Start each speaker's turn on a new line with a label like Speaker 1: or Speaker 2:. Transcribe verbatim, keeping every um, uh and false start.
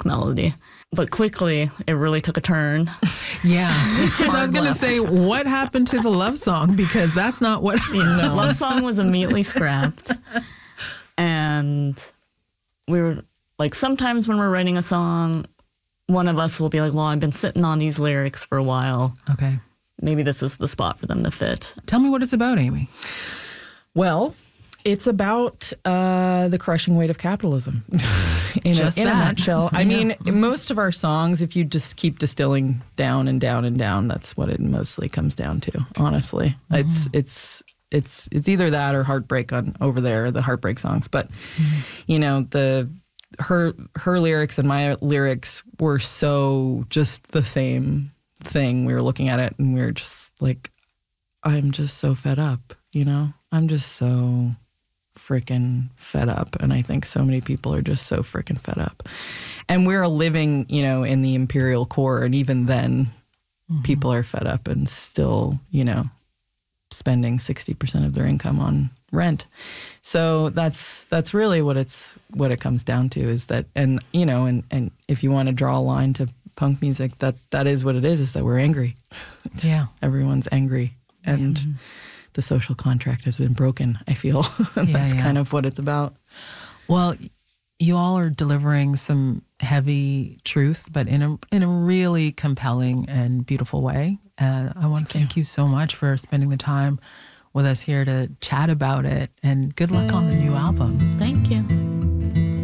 Speaker 1: folk melody. But quickly, it really took a turn.
Speaker 2: Yeah. Because I was going to say, what happened to the love song? Because that's not what...
Speaker 1: You know, love song was immediately scrapped. And we were, like, sometimes when we're writing a song, one of us will be like, well, I've been sitting on these lyrics for a while.
Speaker 2: Okay.
Speaker 1: Maybe this is the spot for them to fit.
Speaker 2: Tell me what it's about, Amy.
Speaker 3: Well, it's about uh, the crushing weight of capitalism. in
Speaker 2: Just
Speaker 3: a, in a
Speaker 2: that.
Speaker 3: nutshell. I
Speaker 2: Yeah.
Speaker 3: mean, most of our songs, if you just keep distilling down and down and down, that's what it mostly comes down to, honestly. Mm-hmm. It's it's it's it's either that or heartbreak on over there, the heartbreak songs. But, mm-hmm. you know, the her her lyrics and my lyrics were so just the same thing. We were looking at it and we were just like, I'm just so fed up, you know? I'm just so freaking fed up. And I think so many people are just so freaking fed up. And we're living, you know, in the imperial core. And even then, mm-hmm. people are fed up and still, you know, spending sixty percent of their income on rent. So that's that's really what it's what it comes down to is that, and, you know, and, and if you want to draw a line to punk music, that that is what it is, is that we're angry. It's,
Speaker 2: yeah.
Speaker 3: Everyone's angry. And yeah. the social contract has been broken, I feel. And
Speaker 2: yeah,
Speaker 3: that's
Speaker 2: yeah.
Speaker 3: kind of what it's about.
Speaker 2: Well, you all are delivering some heavy truths, but in a in a really compelling and beautiful way. Uh, I want to thank you. you so much for spending the time with us here to chat about it. And good luck on the new album.
Speaker 1: Thank you.